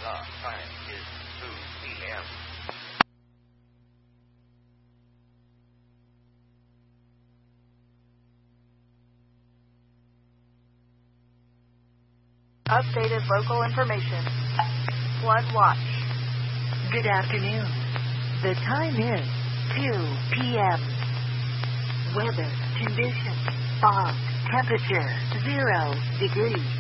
Time is 2 p.m. Updated local information. Flood watch. Good afternoon. The time is 2 p.m. Weather conditions. Fog. Temperature 0 degrees.